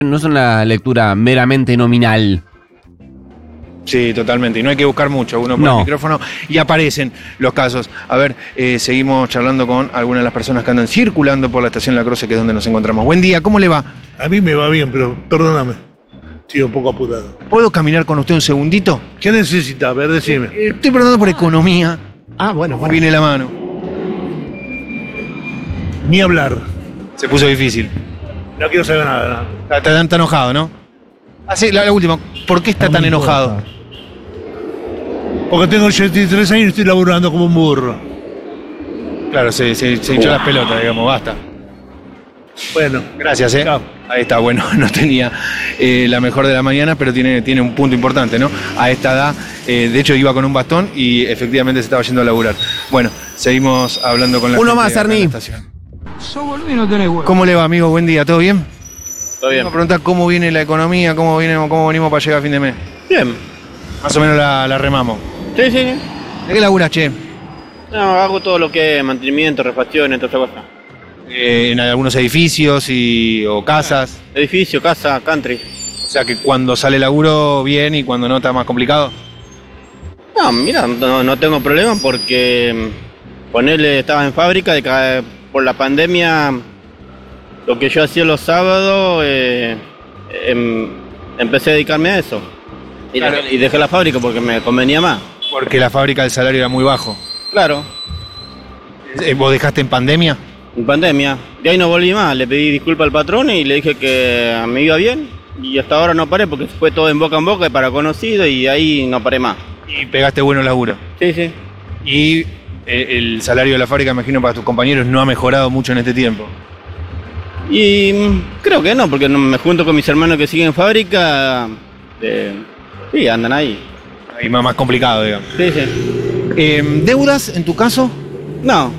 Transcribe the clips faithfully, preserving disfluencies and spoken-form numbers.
No es una lectura meramente nominal. Sí, totalmente. Y no hay que buscar mucho. Uno pone No. el micrófono y aparecen los casos. A ver, eh, seguimos charlando con algunas de las personas que andan circulando por la estación La Croce, que es donde nos encontramos. Buen día, ¿cómo le va? A mí me va bien, pero perdóname. Estoy un poco apurado. ¿Puedo caminar con usted un segundito? ¿Qué necesita? A ver, decime. Eh, estoy preguntando por economía. Ah, bueno, bueno. Viene la mano. Ni hablar. Se puso difícil. No quiero saber nada. nada. Está, está, está enojado, ¿no? Ah, sí, la, la última. ¿Por qué está No tan me enojado? importa. Porque tengo ochenta y tres años y estoy laburando como un burro. Claro, se, se, se hinchó las pelotas, digamos, basta. Bueno, Gracias, ¿eh? Chao. Ahí está, bueno, no tenía eh, la mejor de la mañana, pero tiene, tiene un punto importante, ¿no? A esta edad, eh, de hecho iba con un bastón y efectivamente se estaba yendo a laburar. Bueno, seguimos hablando con la Uno gente más, acá en la Ernie. estación. ¿Cómo le va, amigo? Buen día, ¿todo bien? Todo bien. Vamos a preguntar cómo viene la economía, cómo, viene, cómo venimos para llegar a fin de mes. Bien. Más o menos la, la remamos. Sí, sí. ¿De qué laburas, che? No, hago todo lo que es mantenimiento, refacciones, toda esa cosa. Eh, en algunos edificios y, o casas. Edificio, casa, country. O sea que cuando sale laburo bien y cuando no está más complicado. No, mira, no, no tengo problema porque mm, ponerle, estaba en fábrica, de que por la pandemia lo que yo hacía los sábados, eh, em, empecé a dedicarme a eso. Y, Claro. dejé, y dejé la fábrica porque me convenía más. Porque la fábrica del salario era muy bajo. Claro, Eh, ¿Vos dejaste en pandemia? en pandemia. De ahí no volví más, le pedí disculpas al patrón y le dije que me iba bien. Y hasta ahora no paré porque fue todo en boca en boca para conocido y ahí no paré más. Y pegaste buenos laburo. Sí, sí. Y eh, el salario de la fábrica, imagino, para tus compañeros no ha mejorado mucho en este tiempo. Y mm, creo que no, porque no- me junto con mis hermanos que siguen en fábrica. eh, sí, andan ahí. Ahí más, más complicado, digamos. Sí, sí. Eh, ¿Deudas en tu caso? No,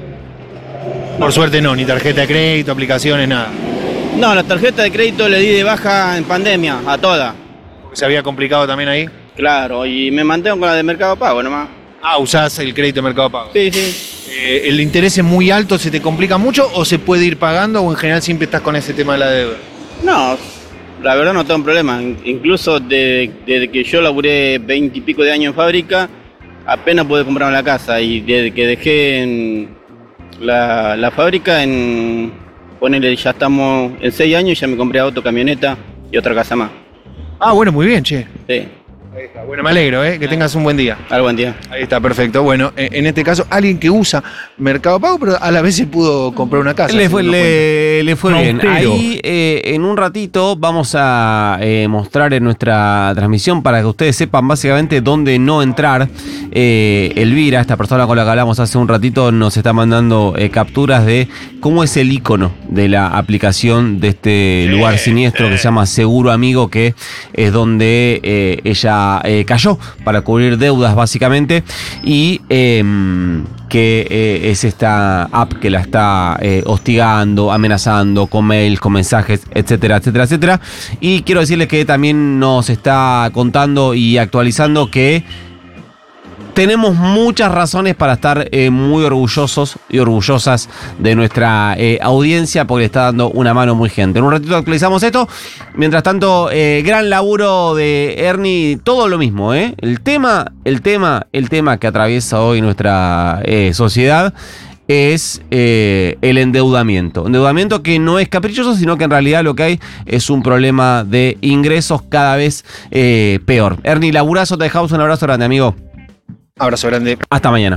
Por suerte no, ni tarjeta de crédito, aplicaciones, nada. no, la tarjeta de crédito le di de baja en pandemia, a toda. Porque se había complicado también ahí. Claro, y me mantengo con la de Mercado Pago nomás. Ah, usás el crédito de Mercado Pago. Sí, sí. Eh, ¿El interés es muy alto, se te complica mucho o se puede ir pagando o en general siempre estás con ese tema de la deuda? No, la verdad no tengo problema. In- Incluso de- desde que yo laburé veinte y pico de años en fábrica, apenas pude comprar la casa. Y desde que dejé en la, la fábrica, en ponele, ya estamos en seis años, ya me compré auto, camioneta y otra casa más. Ah, bueno, muy bien, che. Sí, Ahí está. Bueno, me alegro, ¿eh? Que tengas un buen día. al buen día. Ahí está, perfecto. Bueno, eh, en este caso, alguien que usa Mercado Pago, pero a la vez se pudo comprar una casa. Le si fue, me doy cuenta. le, le fue bien. Mautero. Ahí eh, en un ratito vamos a eh, mostrar en nuestra transmisión para que ustedes sepan básicamente dónde no entrar. Eh, Elvira, esta persona con la que hablamos hace un ratito, nos está mandando eh, capturas de cómo es el icono de la aplicación de este lugar siniestro que se llama Seguro Amigo, que es donde eh, ella eh, cayó para cubrir deudas básicamente, y eh, que eh, es esta app que la está eh, hostigando, amenazando con mails, con mensajes, etcétera, etcétera, etcétera. Y quiero decirles que también nos está contando y actualizando que tenemos muchas razones para estar eh, muy orgullosos y orgullosas de nuestra eh, audiencia, porque le está dando una mano muy gente. En un ratito actualizamos esto. Mientras tanto, eh, gran laburo de Ernie, todo lo mismo, ¿eh? El tema, el tema, el tema que atraviesa hoy nuestra eh, sociedad es eh, el endeudamiento. Endeudamiento que no es caprichoso, sino que en realidad lo que hay es un problema de ingresos cada vez eh, peor. Ernie, laburazo, te dejamos un abrazo grande, amigo. Abrazo grande. Hasta mañana.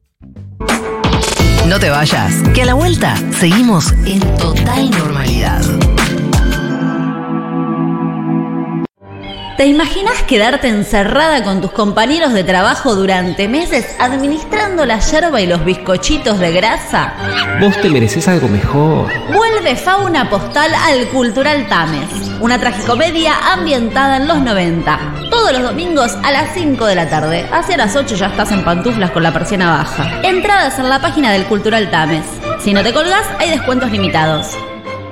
No te vayas, que a la vuelta seguimos en total normalidad. ¿Te imaginas quedarte encerrada con tus compañeros de trabajo durante meses administrando la yerba y los bizcochitos de grasa? Vos te mereces algo mejor. Vuelve Fauna Postal al Cultural Tames, una tragicomedia ambientada en los noventa. Todos los domingos a las cinco de la tarde. Hacia las ocho ya estás en pantuflas con la persiana baja. Entradas en la página del Cultural Tames. Si no te colgás, hay descuentos limitados.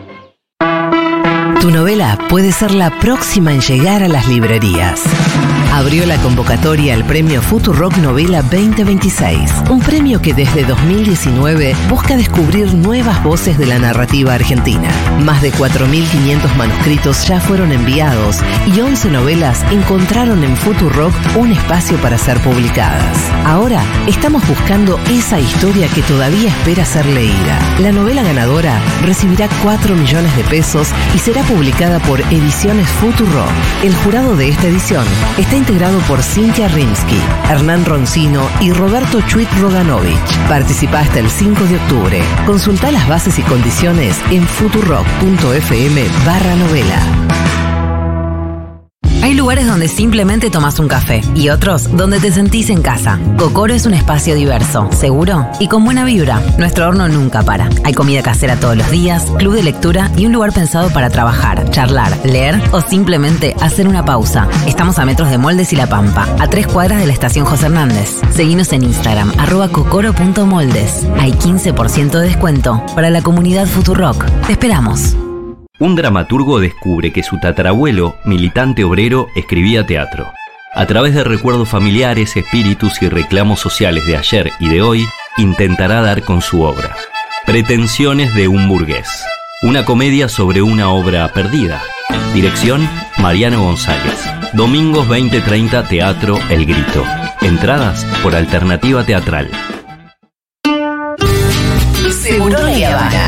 Tu novela puede ser la próxima en llegar a las librerías. abrió la convocatoria al premio Futurock Novela veinte veintiséis, un premio que desde dos mil diecinueve busca descubrir nuevas voces de la narrativa argentina. Más de cuatro mil quinientos manuscritos ya fueron enviados y once novelas encontraron en Futurock un espacio para ser publicadas. Ahora estamos buscando esa historia que todavía espera ser leída. La novela ganadora recibirá cuatro millones de pesos y será publicada por Ediciones Futurock. El jurado de esta edición está integrado por Cintia Rimsky, Hernán Roncino y Roberto Chuit Roganovich. Participa hasta el cinco de octubre. Consulta las bases y condiciones en futurock.fm barra novela. Hay lugares donde simplemente tomas un café y otros donde te sentís en casa. Cocoro es un espacio diverso, seguro y con buena vibra. Nuestro horno nunca para. Hay comida casera todos los días, club de lectura y un lugar pensado para trabajar, charlar, leer o simplemente hacer una pausa. Estamos a metros de Moldes y La Pampa, a tres cuadras de la estación José Hernández. Seguinos en Instagram, arroba cocoro punto moldes. Hay quince por ciento de descuento para la comunidad Futurock. Te esperamos. Un dramaturgo descubre que su tatarabuelo, militante obrero, escribía teatro. A través de recuerdos familiares, espíritus y reclamos sociales de ayer y de hoy, intentará dar con su obra. Pretensiones de un burgués. Una comedia sobre una obra perdida. Dirección, Mariano González. Domingos veinte treinta, Teatro El Grito. Entradas por Alternativa Teatral. Seguro La Habana.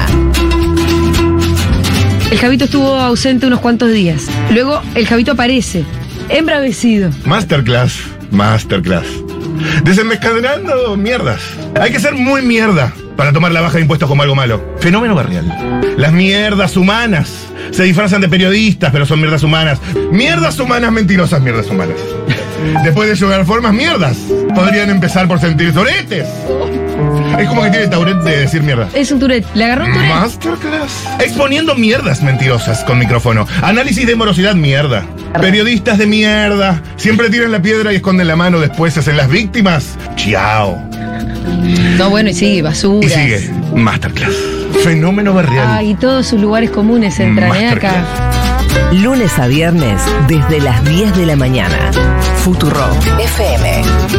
El Javito estuvo ausente unos cuantos días. Luego el Javito aparece, embravecido. Masterclass, masterclass. Desenmascarando mierdas. Hay que ser muy mierda para tomar la baja de impuestos como algo malo. Fenómeno barrial. Las mierdas humanas se disfrazan de periodistas, pero son mierdas humanas. Mierdas humanas mentirosas, mierdas humanas. Después de llegar formas mierdas, podrían empezar por sentir toretes. Es como que tiene Tourette de decir mierda. Es un Tourette. ¿Le agarró un Tourette? Masterclass. Exponiendo mierdas mentirosas con micrófono. Análisis de morosidad, mierda. Periodistas de mierda. Siempre tiran la piedra y esconden la mano. Después se hacen las víctimas. Chao. No, bueno, y sigue, basura. Y sigue. Masterclass. Fenómeno barrial. Ah, y todos sus lugares comunes entran, ¿eh? Acá. Lunes a viernes desde las diez de la mañana. Futurock F M.